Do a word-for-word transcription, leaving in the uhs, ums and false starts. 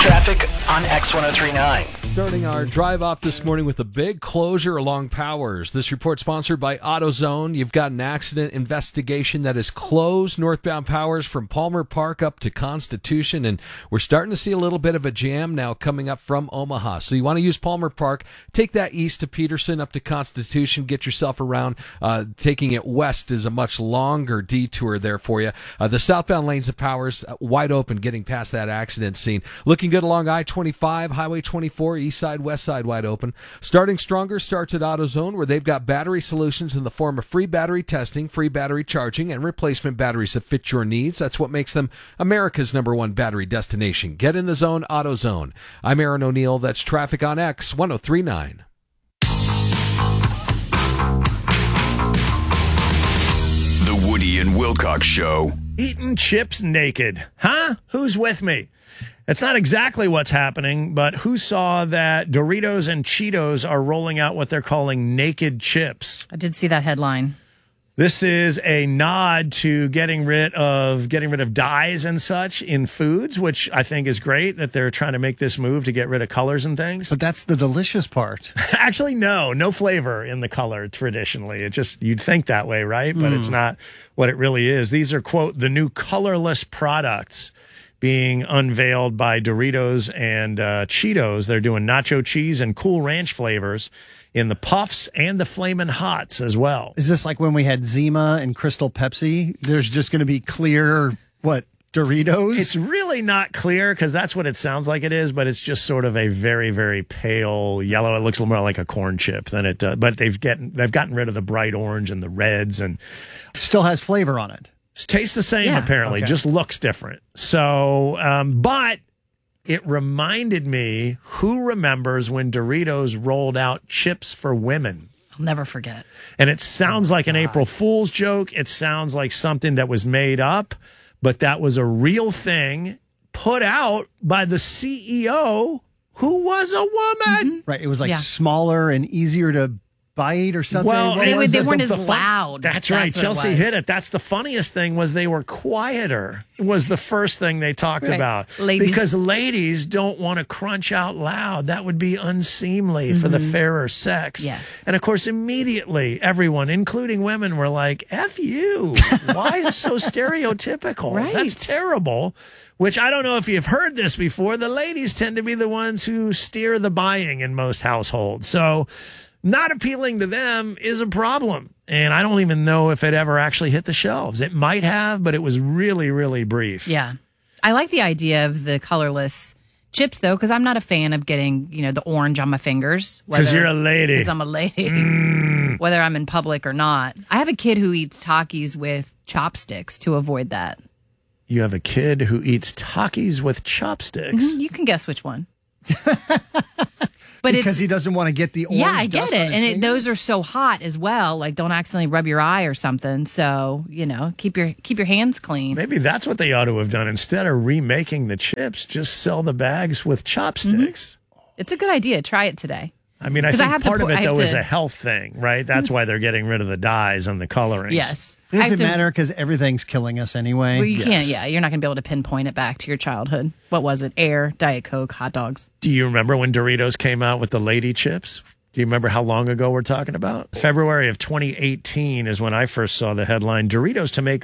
Traffic on X ten thirty-nine. Starting our drive off this morning with a big closure along Powers. This report sponsored by AutoZone. You've got an accident investigation that is closed northbound Powers from Palmer Park up to Constitution, and we're starting to see a little bit of a jam now coming up from Omaha. So you want to use Palmer Park, take that east to Peterson up to Constitution, get yourself around. Uh, taking it west is a much longer detour there for you. Uh, the southbound lanes of Powers uh, wide open getting past that accident scene. Looking good along I twenty-five, Highway twenty-four, east side, west side wide open. Starting stronger starts at AutoZone, where they've got battery solutions in the form of free battery testing, free battery charging, and replacement batteries that fit your needs. That's what makes them America's number one battery destination. Get in the zone, AutoZone. I'm Aaron O'Neill. That's traffic on X ten thirty-nine. The Woody and Wilcox Show. Eating chips naked. Huh? Who's with me? It's not exactly what's happening, but who saw that Doritos and Cheetos are rolling out what they're calling naked chips? I did see that headline. This is a nod to getting rid of getting rid of dyes and such in foods, which I think is great that they're trying to make this move to get rid of colors and things. But that's the delicious part. Actually, no, no flavor in the color traditionally. It just, you'd think that way, right? But mm. it's not what it really is. These are, quote, the new colorless products being unveiled by Doritos and uh, Cheetos. They're doing nacho cheese and Cool Ranch flavors in the Puffs and the Flamin' Hots as well. Is this like when we had Zima and Crystal Pepsi? There's just going to be clear, what, Doritos? It's really not clear because that's what it sounds like it is, but it's just sort of a very, very pale yellow. It looks a little more like a corn chip than it does. But they've gotten, they've gotten rid of the bright orange and the reds. And still has flavor on it. It tastes the same, yeah. apparently. Okay. Just looks different. So, um, but it reminded me, who remembers when Doritos rolled out chips for women? I'll never forget. And it sounds oh, like an God. April Fool's joke. It sounds like something that was made up, but that was a real thing put out by the C E O, who was a woman. Mm-hmm. Right. It was like Yeah. smaller and easier to bite or something. Well, What They, was they it? weren't the as fun- loud. That's right. what it Chelsea was. hit it. That's the funniest thing, was they were quieter, was the first thing they talked Right. about. Ladies. Because ladies don't want to crunch out loud. That would be unseemly mm-hmm. for the fairer sex. Yes. And of course, immediately everyone, including women, were like, F you. Why is it so stereotypical? Right. That's terrible. Which, I don't know if you've heard this before. The ladies tend to be the ones who steer the buying in most households. So not appealing to them is a problem. And I don't even know if it ever actually hit the shelves. It might have, but it was really, really brief. Yeah. I like the idea of the colorless chips, though, because I'm not a fan of getting, you know, the orange on my fingers. Because you're a lady. Because I'm a lady. Mm. Whether I'm in public or not. I have a kid who eats Takis with chopsticks to avoid that. You have a kid who eats Takis with chopsticks. Mm-hmm. You can guess which one. But because it's, he doesn't want to get the orange. yeah, I get dust it. on his And it, fingers? those are so hot as well. Like, don't accidentally rub your eye or something. So, you know, keep your keep your hands clean. Maybe that's what they ought to have done. Instead of remaking the chips, just sell the bags with chopsticks. Mm-hmm. It's a good idea. Try it today. I mean, I 'Cause I think have to part pour- of I it, have though, is to- a health thing, right? That's why they're getting rid of the dyes and the colorings. Yes. I Does have it to- matter? Because everything's killing us anyway. Well, you Yes. can't, yeah. You're not going to be able to pinpoint it back to your childhood. What was it? Air, Diet Coke, hot dogs. Do you remember when Doritos came out with the lady chips? Do you remember how long ago we're talking about? February of twenty eighteen is when I first saw the headline, Doritos to make